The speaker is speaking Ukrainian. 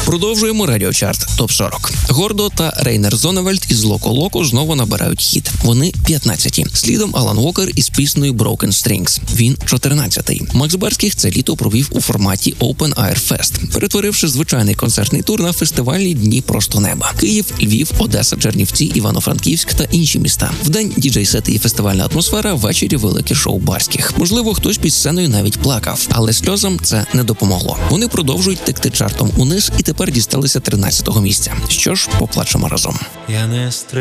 Продовжуємо радіочарт ТОП-40. Гордо та Рейнер Зонневельд із Локо Локо знову набирають хіт. Вони 15-ті. Слідом Алан Уокер із піснею Broken Strings. Він 14-й. Макс Барських це літо провів у форматі Open Air Fest, перетворивши звичайний концертний тур на фестивальні дні просто неба. Київ, Львів, Одеса, Чернівці, Івано-Франківськ та інші міста. Вдень діджей-сети і фестивальна атмосфера, ввечері велике шоу Барських. Можливо, хтось під сценою навіть плакав, але сльозам це не допомогло. Вони продовжують текти чартом униз і тепер дісталися 13-го місця. Що ж, поплачемо разом. Я не